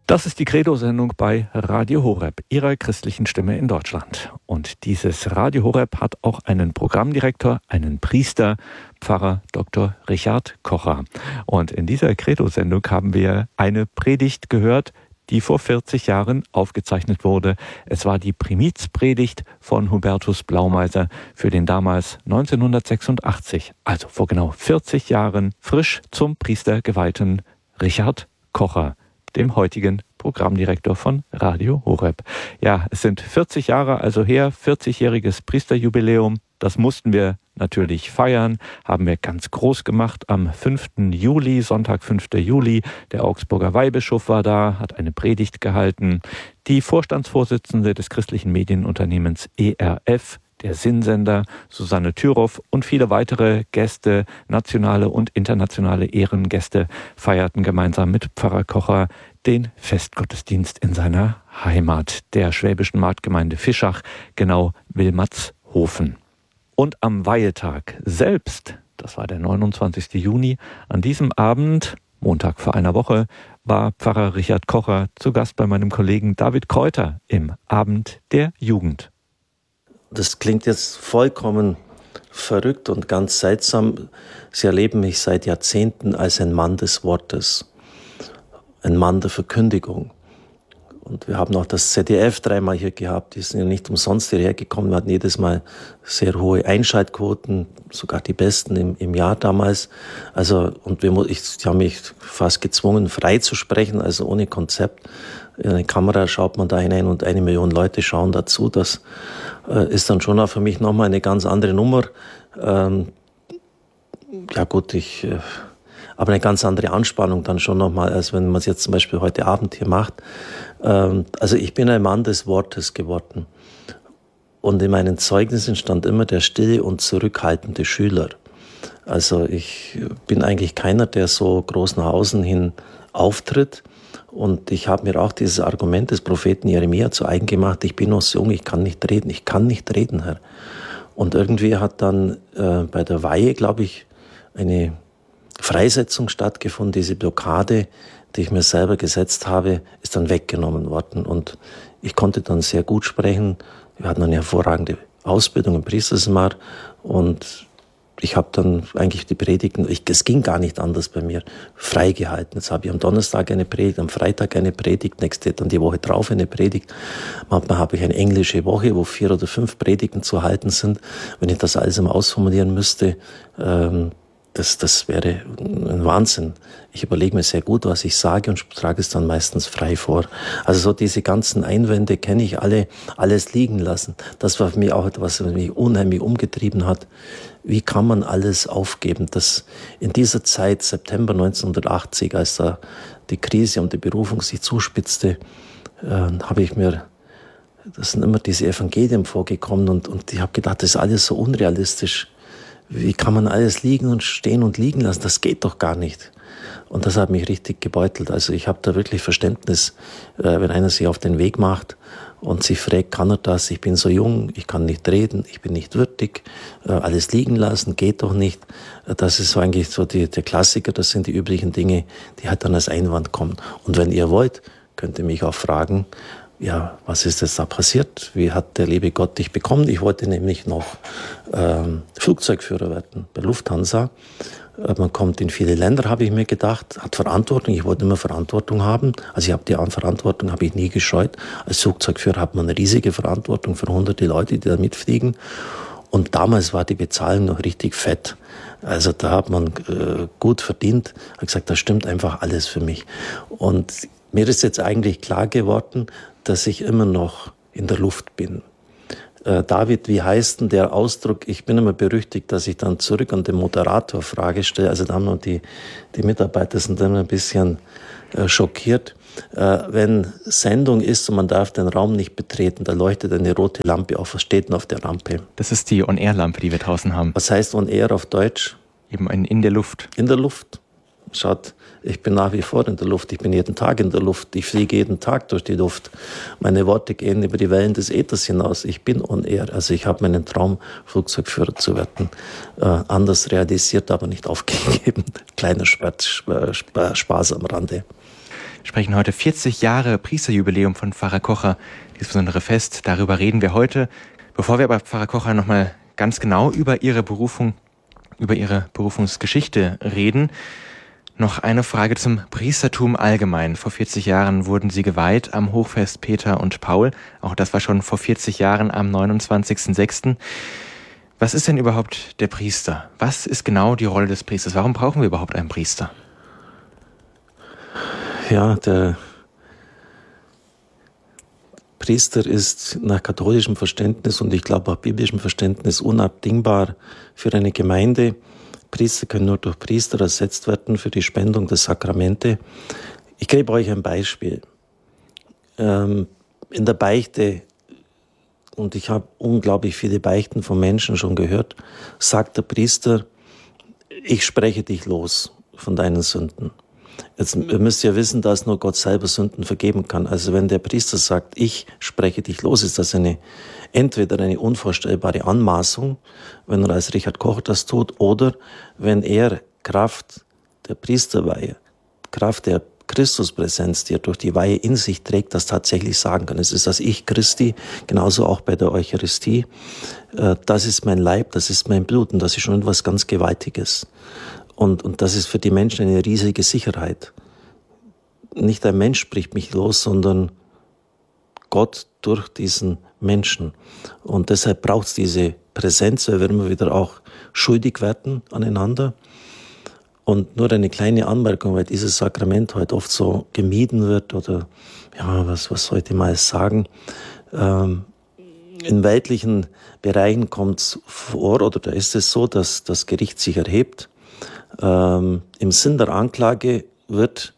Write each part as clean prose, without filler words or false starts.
Das ist die Credo-Sendung bei Radio Horeb, Ihrer christlichen Stimme in Deutschland. Und dieses Radio Horeb hat auch einen Programmdirektor, einen Priester, Pfarrer Dr. Richard Kocher. Und in dieser Credo-Sendung haben wir eine Predigt gehört, die vor 40 Jahren aufgezeichnet wurde. Es war die Primizpredigt von Hubertus Blaumeiser für den damals 1986, also vor genau 40 Jahren, frisch zum Priester geweihten Richard Kocher, dem heutigen Programmdirektor von Radio Horeb. Ja, es sind 40 Jahre also her, 40-jähriges Priesterjubiläum. Das mussten wir natürlich feiern, haben wir ganz groß gemacht am 5. Juli, Sonntag 5. Juli. Der Augsburger Weihbischof war da, hat eine Predigt gehalten. Die Vorstandsvorsitzende des christlichen Medienunternehmens ERF, der Sinnsender, Susanne Thüroff und viele weitere Gäste, nationale und internationale Ehrengäste, feierten gemeinsam mit Pfarrer Kocher den Festgottesdienst in seiner Heimat, der schwäbischen Marktgemeinde Fischach, genau Wilmatshofen. Und am Weihetag selbst, das war der 29. Juni, an diesem Abend, Montag vor einer Woche, war Pfarrer Richard Kocher zu Gast bei meinem Kollegen David Kräuter im Abend der Jugend. Das klingt jetzt vollkommen verrückt und ganz seltsam. Sie erleben mich seit Jahrzehnten als ein Mann des Wortes, ein Mann der Verkündigung. Und wir haben auch das ZDF dreimal hier gehabt. Die sind ja nicht umsonst hierher gekommen. Wir hatten jedes Mal sehr hohe Einschaltquoten, sogar die besten im Jahr damals. Also, und die haben mich fast gezwungen, frei zu sprechen, also ohne Konzept. In eine Kamera schaut man da hinein und 1 Million Leute schauen dazu. Das ist dann schon auch für mich nochmal eine ganz andere Nummer. Ja gut, aber eine ganz andere Anspannung dann schon nochmal, als wenn man es jetzt zum Beispiel heute Abend hier macht. Also ich bin ein Mann des Wortes geworden. Und in meinen Zeugnissen stand immer der stille und zurückhaltende Schüler. Also ich bin eigentlich keiner, der so groß nach außen hin auftritt. Und ich habe mir auch dieses Argument des Propheten Jeremia zu eigen gemacht, ich bin noch so jung, ich kann nicht reden, Herr. Und irgendwie hat dann bei der Weihe, glaube ich, eine Freisetzung stattgefunden. Diese Blockade, die ich mir selber gesetzt habe, ist dann weggenommen worden. Und ich konnte dann sehr gut sprechen. Wir hatten eine hervorragende Ausbildung im Priesterseminar und ich habe dann eigentlich die Predigten, es ging gar nicht anders bei mir, freigehalten. Jetzt habe ich am Donnerstag eine Predigt, am Freitag eine Predigt, dann die Woche drauf eine Predigt. Manchmal habe ich eine englische Woche, wo 4 oder 5 Predigten zu halten sind. Wenn ich das alles immer ausformulieren müsste, das wäre ein Wahnsinn. Ich überlege mir sehr gut, was ich sage und trage es dann meistens frei vor. Also so diese ganzen Einwände kenne ich alle, alles liegen lassen. Das war für mich auch etwas, was mich unheimlich umgetrieben hat. Wie kann man alles aufgeben? Das in dieser Zeit, September 1980, als da die Krise und die Berufung sich zuspitzte, habe ich mir, das sind immer diese Evangelien vorgekommen und ich habe gedacht, das ist alles so unrealistisch. Wie kann man alles liegen und stehen und liegen lassen? Das geht doch gar nicht. Und das hat mich richtig gebeutelt. Also ich habe da wirklich Verständnis, wenn einer sich auf den Weg macht und sich fragt, kann er das? Ich bin so jung, ich kann nicht reden, ich bin nicht würdig, alles liegen lassen, geht doch nicht. Das ist so eigentlich so der Klassiker, das sind die üblichen Dinge, die halt dann als Einwand kommen. Und wenn ihr wollt, könnt ihr mich auch fragen, ja, was ist jetzt da passiert? Wie hat der liebe Gott dich bekommen? Ich wollte nämlich noch Flugzeugführer werden bei Lufthansa. Man kommt in viele Länder, habe ich mir gedacht, hat Verantwortung. Ich wollte immer Verantwortung haben. Also ich habe die Verantwortung habe ich nie gescheut. Als Flugzeugführer hat man eine riesige Verantwortung für hunderte Leute, die da mitfliegen. Und damals war die Bezahlung noch richtig fett. Also da hat man gut verdient. Ich habe gesagt, das stimmt einfach alles für mich. Und mir ist jetzt eigentlich klar geworden, dass ich immer noch in der Luft bin. David, wie heißt denn der Ausdruck? Ich bin immer berüchtigt, dass ich dann zurück an den Moderator Frage stelle. Also da haben wir die Mitarbeiter sind dann ein bisschen schockiert. Wenn Sendung ist und man darf den Raum nicht betreten, da leuchtet eine rote Lampe auf. Was steht denn auf der Lampe? Das ist die On-Air-Lampe, die wir draußen haben. Was heißt On-Air auf Deutsch? Eben in der Luft. In der Luft. Schaut, ich bin nach wie vor in der Luft, ich bin jeden Tag in der Luft, ich fliege jeden Tag durch die Luft. Meine Worte gehen über die Wellen des Äthers hinaus. Ich bin on air, also ich habe meinen Traum, Flugzeugführer zu werden, anders realisiert, aber nicht aufgegeben. Kleiner Spaß am Rande. sprechen heute 40 Jahre Priesterjubiläum von Pfarrer Kocher, dieses besondere Fest. Darüber reden wir heute. Bevor wir aber, Pfarrer Kocher, nochmal ganz genau über Ihre Berufung, über Ihre Berufungsgeschichte reden, noch eine Frage zum Priestertum allgemein. Vor 40 Jahren wurden Sie geweiht am Hochfest Peter und Paul. Auch das war schon vor 40 Jahren am 29.06. Was ist denn überhaupt der Priester? Was ist genau die Rolle des Priesters? Warum brauchen wir überhaupt einen Priester? Ja, der Priester ist nach katholischem Verständnis und ich glaube auch biblischem Verständnis unabdingbar für eine Gemeinde. Priester können nur durch Priester ersetzt werden für die Spendung der Sakramente. Ich gebe euch ein Beispiel. In der Beichte, und ich habe unglaublich viele Beichten von Menschen schon gehört, sagt der Priester, ich spreche dich los von deinen Sünden. Jetzt müsst ihr wissen, dass nur Gott selber Sünden vergeben kann. Also wenn der Priester sagt, ich spreche dich los, ist das entweder eine unvorstellbare Anmaßung, wenn er als Richard Kocher das tut, oder wenn er Kraft der Priesterweihe, Kraft der Christuspräsenz, die er durch die Weihe in sich trägt, das tatsächlich sagen kann. Es ist das Ich Christi, genauso auch bei der Eucharistie. Das ist mein Leib, das ist mein Blut und das ist schon etwas ganz Gewaltiges. Und das ist für die Menschen eine riesige Sicherheit. Nicht ein Mensch spricht mich los, sondern Gott durch diesen Menschen. Und deshalb braucht es diese Präsenz, weil wir immer wieder auch schuldig werden aneinander. Und nur eine kleine Anmerkung, weil dieses Sakrament heute oft so gemieden wird oder, ja, was sollte man jetzt sagen? In weltlichen Bereichen kommt es vor, oder da ist es so, dass das Gericht sich erhebt. Im Sinn der Anklage wird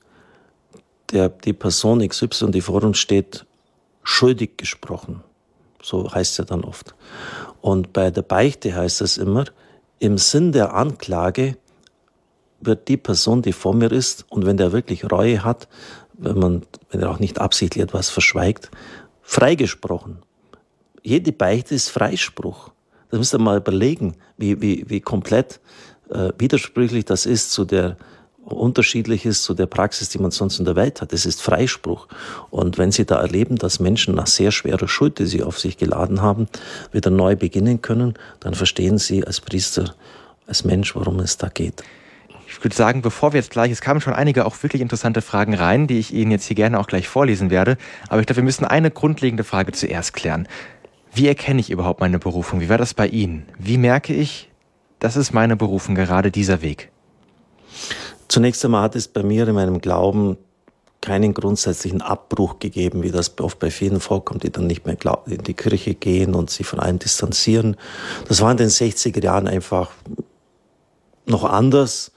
die Person XY, die vor uns steht, schuldig gesprochen. So heißt es ja dann oft. Und bei der Beichte heißt es immer, im Sinn der Anklage wird die Person, die vor mir ist, und wenn der wirklich Reue hat, wenn er auch nicht absichtlich etwas verschweigt, freigesprochen. Jede Beichte ist Freispruch. Das müsst ihr mal überlegen, wie komplett widersprüchlich das ist unterschiedlich ist zu der Praxis, die man sonst in der Welt hat. Es ist Freispruch. Und wenn Sie da erleben, dass Menschen nach sehr schwerer Schuld, die sie auf sich geladen haben, wieder neu beginnen können, dann verstehen Sie als Priester, als Mensch, worum es da geht. Ich würde sagen, bevor wir jetzt gleich, es kamen schon einige auch wirklich interessante Fragen rein, die ich Ihnen jetzt hier gerne auch gleich vorlesen werde. Aber ich glaube, wir müssen eine grundlegende Frage zuerst klären. Wie erkenne ich überhaupt meine Berufung? Wie war das bei Ihnen? Wie merke ich, das ist meine Berufung, gerade dieser Weg? Zunächst einmal hat es bei mir in meinem Glauben keinen grundsätzlichen Abbruch gegeben, wie das oft bei vielen vorkommt, die dann nicht mehr in die Kirche gehen und sich von allem distanzieren. Das war in den 60er Jahren einfach noch anders.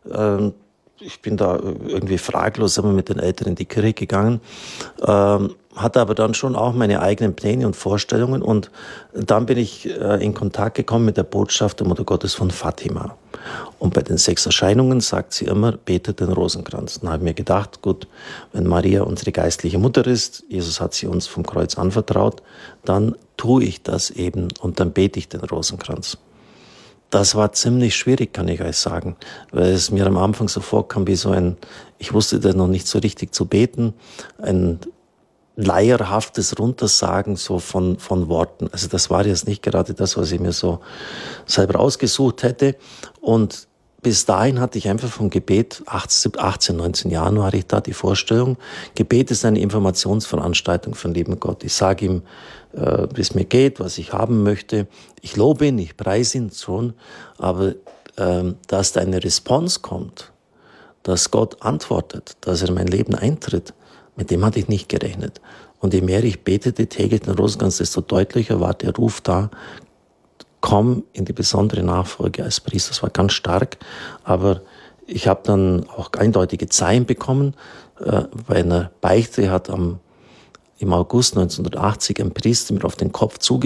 Ich bin da irgendwie fraglos immer mit den Eltern in die Kirche gegangen, hatte aber dann schon auch meine eigenen Pläne und Vorstellungen und dann bin ich in Kontakt gekommen mit der Botschaft der Mutter Gottes von Fatima. Und bei den 6 Erscheinungen sagt sie immer, betet den Rosenkranz. Dann habe ich mir gedacht, gut, wenn Maria unsere geistliche Mutter ist, Jesus hat sie uns vom Kreuz anvertraut, dann tue ich das eben und dann bete ich den Rosenkranz. Das war ziemlich schwierig, kann ich euch sagen, weil es mir am Anfang so vorkam wie so ich wusste da noch nicht so richtig zu beten, ein leierhaftes Runtersagen so von Worten. Also das war jetzt nicht gerade das, was ich mir so selber ausgesucht hätte. Und bis dahin hatte ich einfach vom Gebet, 18, 19 Jahren war ich da, die Vorstellung, Gebet ist eine Informationsveranstaltung von lieben Gott. Ich sage ihm, wie es mir geht, was ich haben möchte. Ich lobe ihn, ich preise ihn schon, aber dass da eine Response kommt, dass Gott antwortet, dass er in mein Leben eintritt, mit dem hatte ich nicht gerechnet. Und je mehr ich betete täglich den Rosenkranz, desto deutlicher war der Ruf da, komm in die besondere Nachfolge als Priester. Das war ganz stark, aber ich habe dann auch eindeutige Zeichen bekommen. Bei einer Beichte hat im August 1980 ein Priester mir auf den Kopf zugewiesen,